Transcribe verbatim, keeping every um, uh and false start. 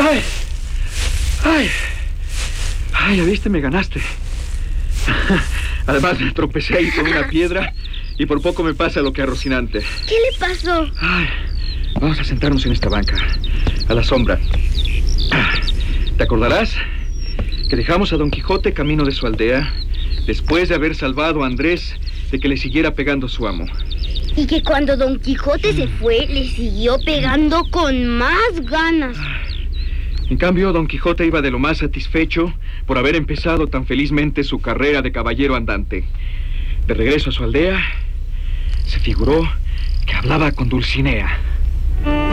¡Ay! ¡Ay! ¡Ay, ya viste, me ganaste! Además, me tropecé ahí con una piedra y por poco me pasa lo que a Rocinante. ¿Qué le pasó? Ay, vamos a sentarnos en esta banca, a la sombra. ¿Te acordarás que dejamos a Don Quijote camino de su aldea después de haber salvado a Andrés de que le siguiera pegando su amo? Y que cuando Don Quijote se fue, le siguió pegando con más ganas. En cambio, Don Quijote iba de lo más satisfecho por haber empezado tan felizmente su carrera de caballero andante. De regreso a su aldea, se figuró que hablaba con Dulcinea.